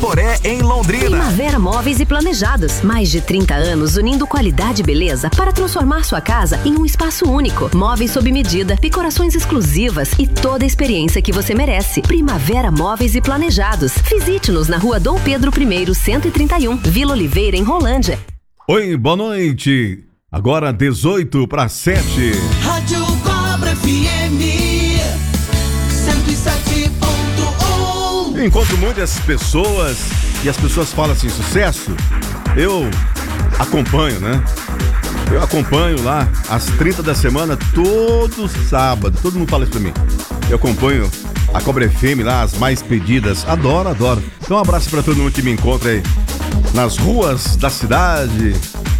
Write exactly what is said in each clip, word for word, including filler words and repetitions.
Poré, em Londrina. Primavera Móveis e Planejados. Mais de trinta anos unindo qualidade e beleza para transformar sua casa em um espaço único. Móveis sob medida, decorações exclusivas e toda a experiência que você merece. Primavera Móveis e Planejados. Visite-nos na rua Dom Pedro I, cento e trinta e um, Vila Oliveira, em Rolândia. Oi, boa noite. Agora dezoito para sete. Rádio Cobra F M cento e sete ponto um. Eu encontro muitas pessoas e as pessoas falam assim, sucesso. Eu acompanho, né? Eu acompanho lá as trinta da semana todo sábado. Todo mundo fala isso pra mim. Eu acompanho a Cobra F M lá, as mais pedidas. Adoro, adoro. Então um abraço pra todo mundo que me encontra aí nas ruas da cidade.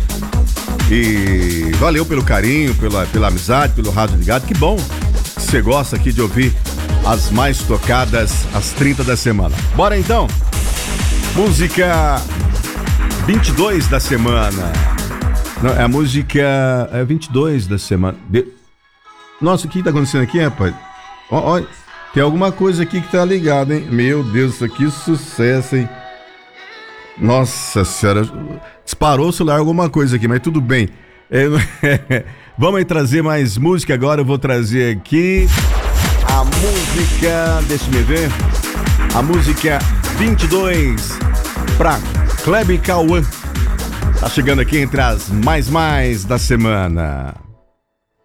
E valeu pelo carinho, pela, pela amizade, pelo rádio ligado. Que bom que você gosta aqui de ouvir as mais tocadas, as trinta da semana. Bora então? Música vinte e dois da semana. Não, é a música é vinte e dois da semana. De... Nossa, o que tá acontecendo aqui, rapaz? Ó, ó, tem alguma coisa aqui que tá ligada, hein? Meu Deus, isso aqui é sucesso, hein? Nossa senhora, disparou o celular alguma coisa aqui, mas tudo bem. É, vamos aí trazer mais música agora. Eu vou trazer aqui a música, deixa eu ver, a música vinte e dois pra Kleber Cauã. Tá chegando aqui entre as mais mais da semana.